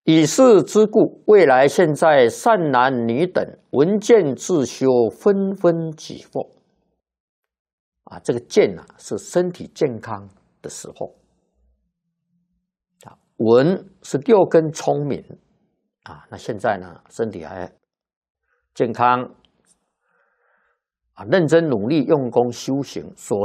以是之故，未来现在善男女等闻见自修，纷纷己获。这个见是身体健康的时候。闻是六根聪明那现在呢，身体还健康认真努力用功修行所